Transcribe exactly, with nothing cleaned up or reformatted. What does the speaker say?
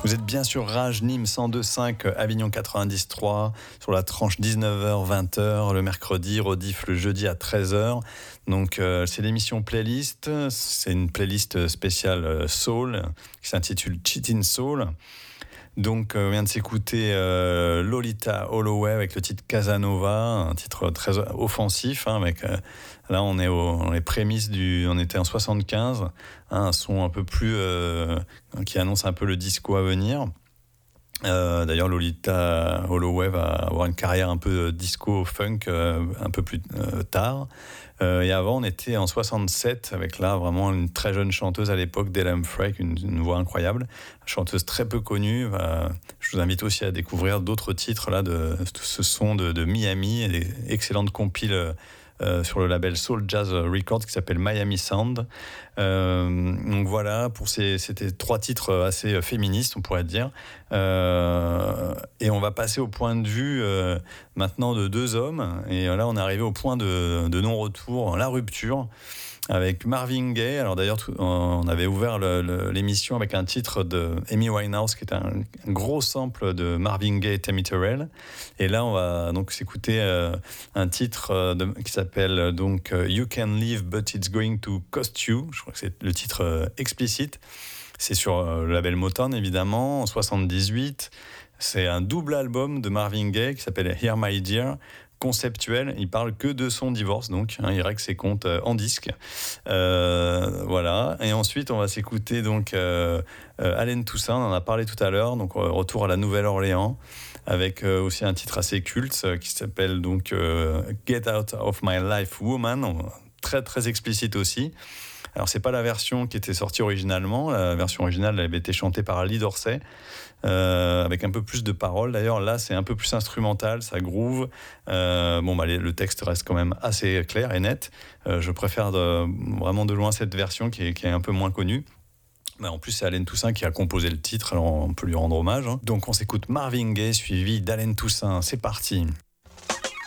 Vous êtes bien sur Rage, Nîmes cent deux virgule cinq, Avignon quatre-vingt-dix virgule trois, sur la tranche dix-neuf heures vingt heures le mercredi, rediff le jeudi à treize heures. Donc euh, c'est l'émission Playlist, c'est une playlist spéciale euh, Soul qui s'intitule Cheatin' Soul. Donc euh, on vient de s'écouter euh, Lolita Holloway avec le titre Casanova, un titre très offensif, hein, avec euh, là on est au, dans les prémices du, on était en soixante-quinze, hein, un son un peu plus euh, qui annonce un peu le disco à venir. Euh, d'ailleurs, Lolita Holloway va avoir une carrière un peu disco funk euh, un peu plus euh, tard. Euh, et avant, on était en soixante-sept avec là vraiment une très jeune chanteuse à l'époque, Della Humphrey, une, une voix incroyable, chanteuse très peu connue. Euh, je vous invite aussi à découvrir d'autres titres là de, de ce son de, de Miami et des excellentes compiles. Euh, sur le label Soul Jazz Records qui s'appelle Miami Sound. Euh, donc voilà, pour ces, c'était trois titres assez féministes, on pourrait dire. Euh, et on va passer au point de vue euh, maintenant de deux hommes. Et là, on est arrivé au point de, de non-retour, la rupture, avec Marvin Gaye. Alors d'ailleurs, tout, on avait ouvert le, le, l'émission avec un titre de Amy Winehouse, qui est un, un gros sample de Marvin Gaye et Tammy Terrell. Et là, on va donc s'écouter euh, un titre de, qui s'appelle donc You Can Leave, but it's going to cost you. Je crois que c'est le titre euh, explicite. C'est sur euh, le label Motown, évidemment, en soixante-dix-huit. C'est un double album de Marvin Gaye qui s'appelle Here My Dear, conceptuel. Il parle que de son divorce, donc hein, il règle ses comptes euh, en disque. Euh, voilà. Et ensuite, on va s'écouter donc euh, euh, Allen Toussaint. On en a parlé tout à l'heure. Donc euh, retour à la Nouvelle-Orléans avec euh, aussi un titre assez culte euh, qui s'appelle donc euh, Get Out of My Life Woman. Très très explicite aussi. Alors c'est pas la version qui était sortie originalement. La version originale elle avait été chantée par Lee Dorsey. Euh, avec un peu plus de paroles. D'ailleurs, là, c'est un peu plus instrumental, ça groove. Euh, bon, bah, les, le texte reste quand même assez clair et net. Euh, je préfère de, vraiment de loin cette version qui est, qui est un peu moins connue. Mais en plus, c'est Allen Toussaint qui a composé le titre, alors on peut lui rendre hommage. Hein. Donc, on s'écoute Marvin Gaye suivi d'Allen Toussaint. C'est parti.